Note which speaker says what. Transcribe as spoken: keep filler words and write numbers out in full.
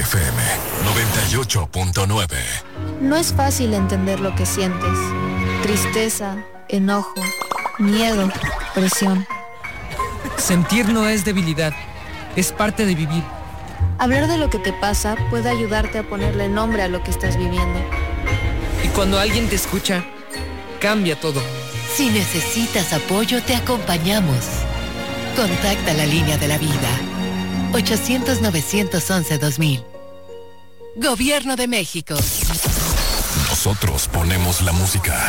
Speaker 1: F M noventa y ocho punto nueve.
Speaker 2: No es fácil entender lo que sientes. Tristeza, enojo, miedo, presión.
Speaker 3: Sentir no es debilidad, es parte de vivir.
Speaker 2: Hablar de lo que te pasa puede ayudarte a ponerle nombre a lo que estás viviendo.
Speaker 3: Y cuando alguien te escucha, cambia todo.
Speaker 4: Si necesitas apoyo, te acompañamos. Contacta la línea de la vida. ochocientos, novecientos once, dos mil. Gobierno de México.
Speaker 1: Nosotros ponemos la música.